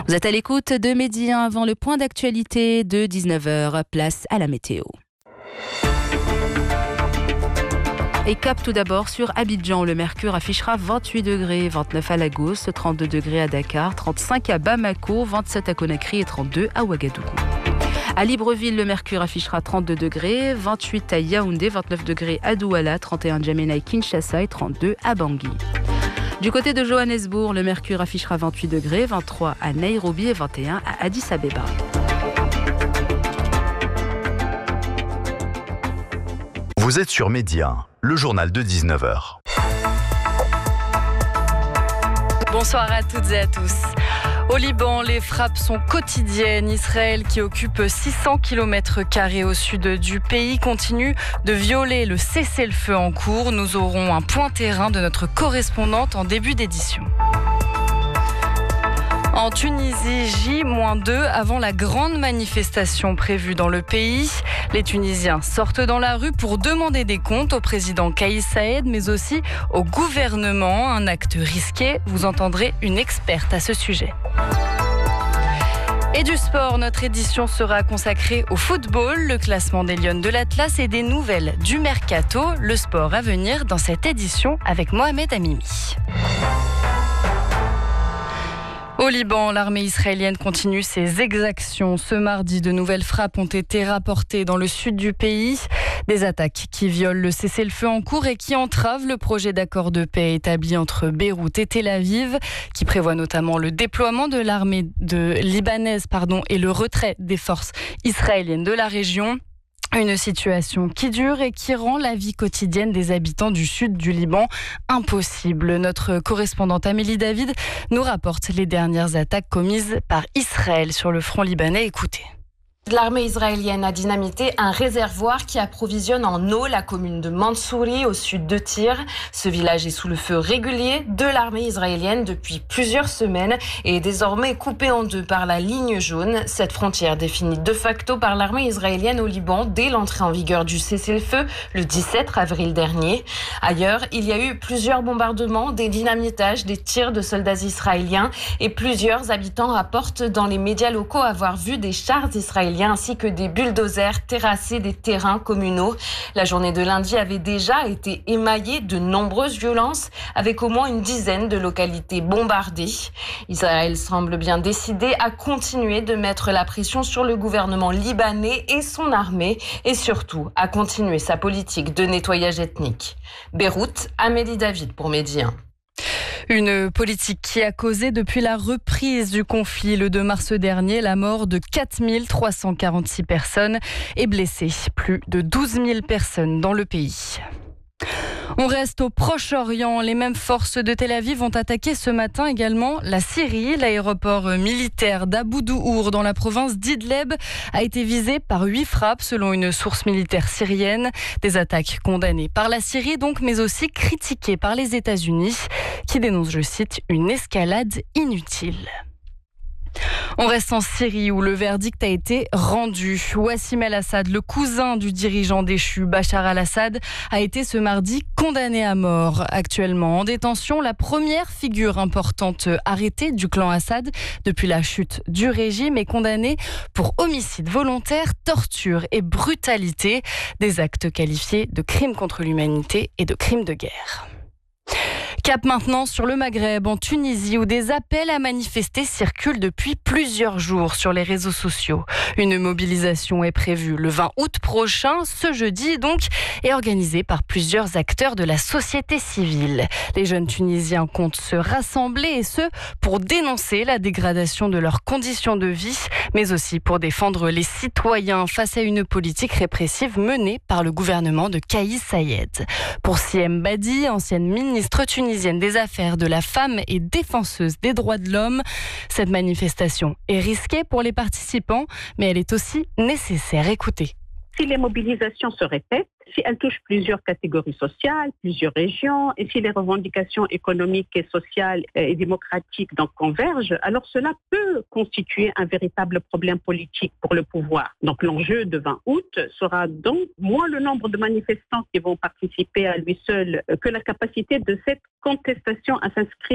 Vous êtes à l'écoute de Midi 1 avant le point d'actualité de 19h. Place à la météo. Et cap tout d'abord sur Abidjan. Le mercure affichera 28 degrés, 29 à Lagos, 32 degrés à Dakar, 35 à Bamako, 27 à Conakry et 32 à Ouagadougou. À Libreville, le mercure affichera 32 degrés, 28 à Yaoundé, 29 degrés à Douala, 31 à N'Djamena et Kinshasa et 32 à Bangui. Du côté de Johannesburg, le mercure affichera 28 degrés, 23 à Nairobi et 21 à Addis Abeba. Vous êtes sur Midi 1, le journal de 19h. Bonsoir à toutes et à tous. Au Liban, les frappes sont quotidiennes. Israël, qui occupe 600 km² au sud du pays, continue de violer le cessez-le-feu en cours. Nous aurons un point terrain de notre correspondante en début d'édition. En Tunisie, J-2 avant la grande manifestation prévue dans le pays. Les Tunisiens sortent dans la rue pour demander des comptes au président Kais Saïed, mais aussi au gouvernement. Un acte risqué. Vous entendrez une experte à ce sujet. Et du sport, notre édition sera consacrée au football, le classement des Lions de l'Atlas et des nouvelles du Mercato. Le sport à venir dans cette édition avec Mohamed Amimi. Au Liban, l'armée israélienne continue ses exactions. Ce mardi, de nouvelles frappes ont été rapportées dans le sud du pays. Des attaques qui violent le cessez-le-feu en cours et qui entravent le projet d'accord de paix établi entre Beyrouth et Tel Aviv, qui prévoit notamment le déploiement de l'armée libanaise et le retrait des forces israéliennes de la région. Une situation qui dure et qui rend la vie quotidienne des habitants du sud du Liban impossible. Notre correspondante Amélie David nous rapporte les dernières attaques commises par Israël sur le front libanais. Écoutez. L'armée israélienne a dynamité un réservoir qui approvisionne en eau la commune de Mansouri au sud de Tyr. Ce village est sous le feu régulier de l'armée israélienne depuis plusieurs semaines et est désormais coupé en deux par la ligne jaune. Cette frontière définie de facto par l'armée israélienne au Liban dès l'entrée en vigueur du cessez-le-feu le 17 avril dernier. Ailleurs, il y a eu plusieurs bombardements, des dynamitages, des tirs de soldats israéliens et plusieurs habitants rapportent dans les médias locaux avoir vu des chars israéliens ainsi que des bulldozers terrasser des terrains communaux. La journée de lundi avait déjà été émaillée de nombreuses violences, avec au moins une dizaine de localités bombardées. Israël semble bien décidé à continuer de mettre la pression sur le gouvernement libanais et son armée, et surtout à continuer sa politique de nettoyage ethnique. Beyrouth, Amélie David pour Midi 1. Une politique qui a causé depuis la reprise du conflit le 2 mars dernier la mort de 4 346 personnes et blessé plus de 12 000 personnes dans le pays. On reste au Proche-Orient. Les mêmes forces de Tel Aviv ont attaqué ce matin également la Syrie. L'aéroport militaire d'Abu Douhour dans la province d'Idleb a été visé par 8 frappes selon une source militaire syrienne. Des attaques condamnées par la Syrie donc, mais aussi critiquées par les États-Unis qui dénoncent, je cite, une escalade inutile. On reste en Syrie où le verdict a été rendu. Wassim el-Assad, le cousin du dirigeant déchu Bachar al-Assad, a été ce mardi condamné à mort. Actuellement en détention, la première figure importante arrêtée du clan Assad depuis la chute du régime est condamnée pour homicide volontaire, torture et brutalité, des actes qualifiés de crimes contre l'humanité et de crimes de guerre. Cap maintenant sur le Maghreb, en Tunisie, où des appels à manifester circulent depuis plusieurs jours sur les réseaux sociaux. Une mobilisation est prévue le 20 août prochain, ce jeudi donc, et organisée par plusieurs acteurs de la société civile. Les jeunes Tunisiens comptent se rassembler et ce, pour dénoncer la dégradation de leurs conditions de vie, mais aussi pour défendre les citoyens face à une politique répressive menée par le gouvernement de Kais Saïed. Pour Siem Badi, ancienne ministre tunisienne des Affaires de la Femme et défenseuse des droits de l'homme. Cette manifestation est risquée pour les participants, mais elle est aussi nécessaire. Écoutez. Si les mobilisations se répètent, si elles touchent plusieurs catégories sociales, plusieurs régions, et si les revendications économiques et sociales et démocratiques donc convergent, alors cela peut constituer un véritable problème politique pour le pouvoir. Donc l'enjeu de 20 août sera donc moins le nombre de manifestants qui vont participer à lui seul que la capacité de cette contestation à s'inscrire